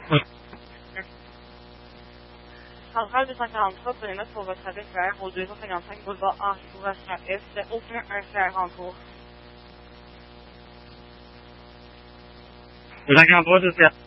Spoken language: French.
Centrale 243, prenez note pour votre trafic vers au 255 boulevard Henri Bourassa Est, aucun RCR en cours. 243, 243.